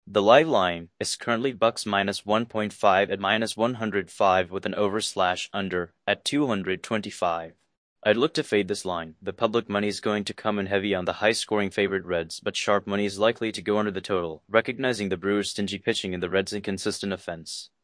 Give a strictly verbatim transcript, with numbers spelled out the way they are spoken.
The live line is currently Bucks minus one point five at minus one hundred five with an over slash under at two hundred twenty-five. I'd look to fade this line. The public money is going to come in heavy on the high-scoring favorite Reds, but sharp money is likely to go under the total, recognizing the Brewers' stingy pitching and the Reds' inconsistent offense.